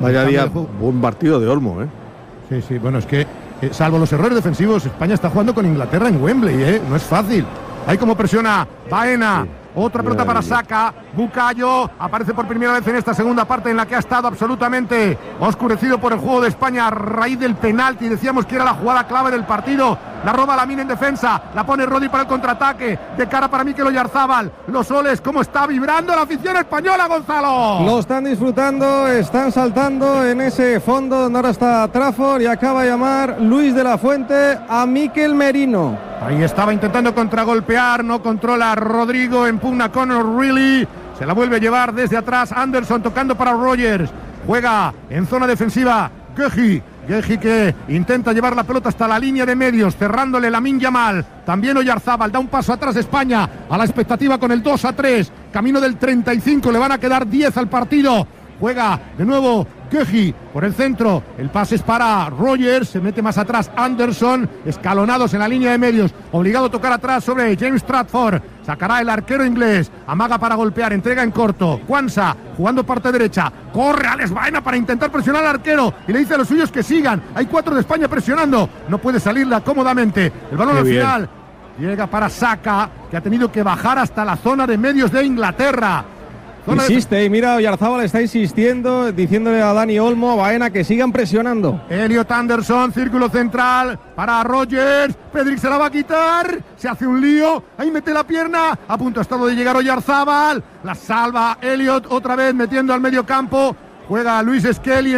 Vaya día, buen partido de Olmo, Sí, bueno, es que salvo los errores defensivos, España está jugando con Inglaterra en Wembley, no es fácil. Ahí como presiona Baena. Sí. Otra pelota para Saka, Bukayo aparece por primera vez en esta segunda parte en la que ha estado absolutamente oscurecido por el juego de España a raíz del penalti. Decíamos que era la jugada clave del partido. La roba Lamine en defensa, la pone Rodri para el contraataque, de cara para Mikel Oyarzabal. Los soles, cómo está vibrando la afición española, Gonzalo. Lo están disfrutando, están saltando en ese fondo donde ahora está Trafford y acaba de llamar Luis de la Fuente a Mikel Merino. Ahí estaba intentando contragolpear, no controla Rodrigo, impugna Conor Riley, se la vuelve a llevar desde atrás Anderson tocando para Rogers, juega en zona defensiva Guehi que intenta llevar la pelota hasta la línea de medios, cerrándole Lamine Yamal, también Oyarzabal, da un paso atrás España, a la expectativa con el 2-3, camino del 35, le van a quedar 10 al partido, juega de nuevo Guehi por el centro, el pase es para Rogers, se mete más atrás Anderson, escalonados en la línea de medios, obligado a tocar atrás sobre James Trafford, sacará el arquero inglés, amaga para golpear, entrega en corto, Quansah jugando parte derecha, corre Alex Baena para intentar presionar al arquero y le dice a los suyos que sigan, hay 4 de España presionando, no puede salirla cómodamente, el balón al final llega para Saka, que ha tenido que bajar hasta la zona de medios de Inglaterra. Insiste, y mira, Oyarzabal está insistiendo, diciéndole a Dani Olmo, a Baena, que sigan presionando. Elliot Anderson, círculo central para Rogers, Pedrick se la va a quitar, se hace un lío, ahí mete la pierna, a punto ha estado de llegar Oyarzabal, la salva Elliot otra vez metiendo al medio campo. Juega Luis Skelly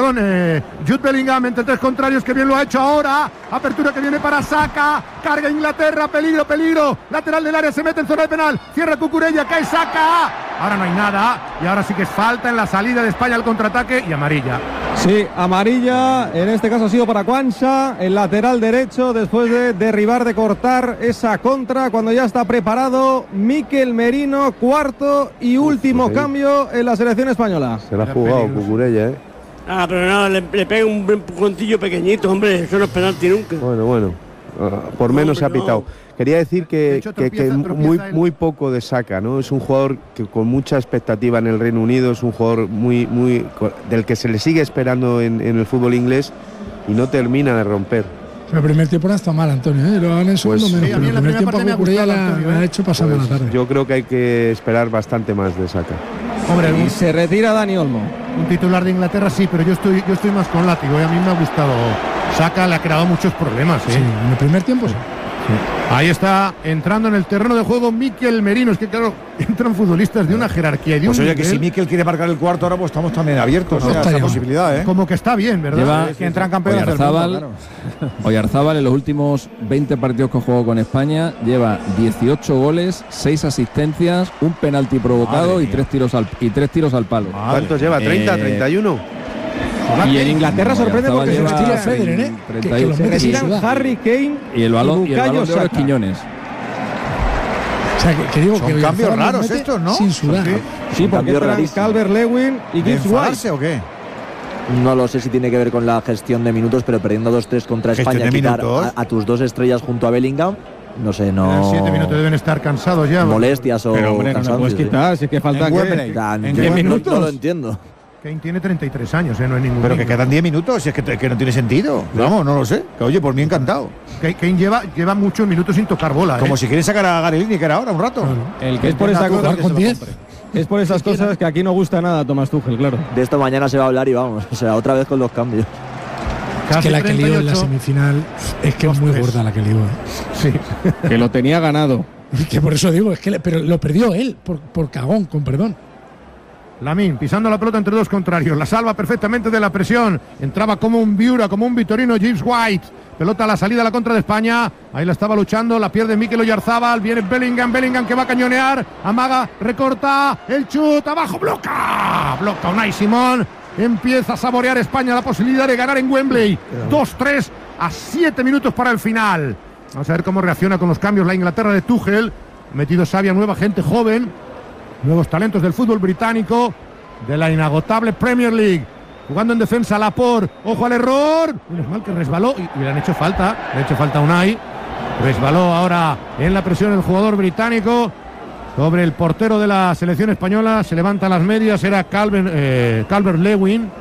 Jude Bellingham entre 3 contrarios, que bien lo ha hecho ahora. Apertura que viene para Saka, carga Inglaterra, peligro, lateral del área, se mete en zona de penal, cierra Cucurella, cae Saka. Ahora no hay nada y ahora sí que es falta en la salida de España al contraataque y amarilla. Sí, amarilla, en este caso ha sido para Quansah, el lateral derecho, después de derribar, de cortar esa contra, cuando ya está preparado Mikel Merino, cuarto y último cambio en la selección española. Se la ha jugado Cucurella, pero no, le pega un empujoncillo pequeñito, hombre, eso no es penalti nunca. Bueno, por menos se ha pitado. Quería decir que muy poco de Saka, ¿no? Es un jugador que con mucha expectativa en el Reino Unido, es un jugador muy del que se le sigue esperando en el fútbol inglés y no termina de romper. El primer tiempo no está mal, Antonio, lo han en segundo menos, pero el primer tiempo a Cucurella la ha hecho pasar buena tarde. Yo creo que hay que esperar bastante más de Saka. Hombre, y se retira Dani Olmo. Un titular de Inglaterra sí, pero yo estoy más con látigo, a mí me ha gustado. Saka le ha creado muchos problemas, Sí, en el primer tiempo sí. Ahí está entrando en el terreno de juego Mikel Merino. Es que claro, entran futbolistas de una jerarquía y de un oye, nivel. que si Mikel quiere marcar el cuarto ahora, pues estamos también abiertos a esa posibilidad, Como que está bien, ¿verdad? Que entran campeones del mundo, claro. Oyarzabal en los últimos 20 partidos que ha jugado con España lleva 18 goles, 6 asistencias, un penalti provocado y 3 tiros al palo. ¿Cuántos lleva? ¿30, 31? Y en Inglaterra sorprende porque se retira Federer, que se retiran Harry Kane y el balón de oro es Quiñones. O sea, que digo, son que cambios raros estos, ¿no? Sin sudar. Sí, porque entran Calvert-Lewin y Gibbs White. ¿O qué? No lo sé si tiene que ver con la gestión de minutos, pero perdiendo 2-3 contra España, quitar a tus 2 estrellas junto a Bellingham, no sé, no. 7 minutos deben estar cansados ya. Molestias o. Pero hombre, no puedes quitar, si es que falta ¿En 10 minutos? No lo entiendo. Kane tiene 33 años, no es ningún. Pero que quedan 10 minutos, es que no tiene sentido. Vamos, no lo sé. Que, oye, por mí encantado. Kane lleva muchos minutos sin tocar bola. Como si quiere sacar a Gary Lineker ahora un rato. El que es por esa cosa. Es por esas cosas que aquí no gusta nada Thomas Tuchel, claro. De esto mañana se va a hablar y vamos, o sea, otra vez con los cambios. Es que la que lió en la semifinal es que es muy gorda la que lió. Sí. Que lo tenía ganado. Que por eso digo, es que pero lo perdió él, por cagón, con perdón. Lamine pisando la pelota entre 2 contrarios, la salva perfectamente de la presión, entraba como un Viura, como un Vitorino James White, pelota a la salida a la contra de España, ahí la estaba luchando, la pierde Mikel Oyarzabal, viene Bellingham que va a cañonear, amaga, recorta, el chut, abajo, bloca Unai Simón, empieza a saborear España la posibilidad de ganar en Wembley, 2-3 a 7 minutos para el final. Vamos a ver cómo reacciona con los cambios la Inglaterra de Tuchel, metido sabia, nueva gente joven, nuevos talentos del fútbol británico, de la inagotable Premier League. Jugando en defensa Laporte, ojo al error, menos mal que resbaló y le han hecho falta, a Unai. Resbaló ahora en la presión el jugador británico sobre el portero de la selección española. Se levanta las medias, era Calvert-Lewin.